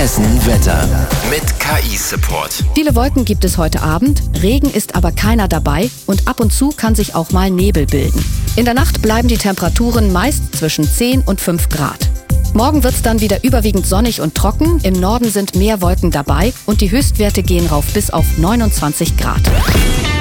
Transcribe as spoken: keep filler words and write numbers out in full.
Hessen Wetter mit K I-Support. Viele Wolken gibt es heute Abend, Regen ist aber keiner dabei und ab und zu kann sich auch mal Nebel bilden. In der Nacht bleiben die Temperaturen meist zwischen zehn und fünf Grad. Morgen wird es dann wieder überwiegend sonnig und trocken, im Norden sind mehr Wolken dabei und die Höchstwerte gehen rauf bis auf neunundzwanzig Grad.